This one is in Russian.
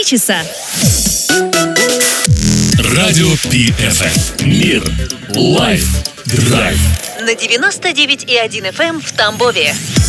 часа. Радио PFM. Мир. Лайф. Драйв. На 99,1 FM в Тамбове.